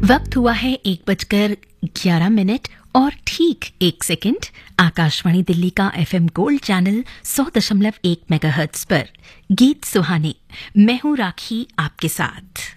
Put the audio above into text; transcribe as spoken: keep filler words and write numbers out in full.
वक्त हुआ है एक बजकर ग्यारह मिनट और ठीक एक सेकंड। आकाशवाणी दिल्ली का एफएम गोल्ड चैनल सौ दशमलव एक मेगाहर्ट्ज पर गीत सुहाने। मैं हूं राखी आपके साथ।